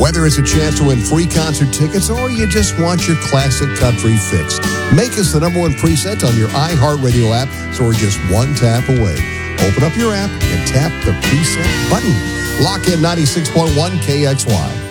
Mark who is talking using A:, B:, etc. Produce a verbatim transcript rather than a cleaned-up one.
A: Whether it's a chance to win free concert tickets or you just want your classic country fix, make us the number one preset on your iHeartRadio app so we're just one tap away. Open up your app and tap the preset button. Lock in ninety-six point one K X Y.